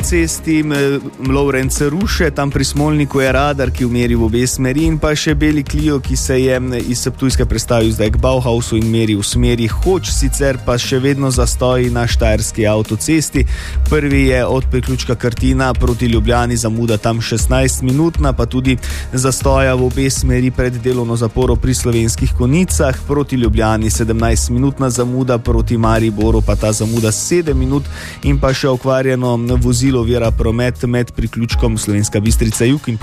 cesti Lovrenc Ruše, tam pri Smolniku je radar, ki umeri v obe smeri, in pa še beli Clio, ki se je iz Ptujske prestavil zdaj k Bauhausu in meri v smeri Hoč, sicer pa še vedno zastoji na štajerski avtocesti. Prvi je od priključka Krtina proti Ljubljani, zamuda tam 16 minutna, pa tudi zastoja v obe smeri pred delovno zaporo pri Slovenskih Konjicah, proti Ljubljani 17 minutna zamuda, proti Mariboru pa ta zamuda 7 minut, in pa še okvarjeno vozilo ovira promet med priključkom Slovenska Bistrica Jug in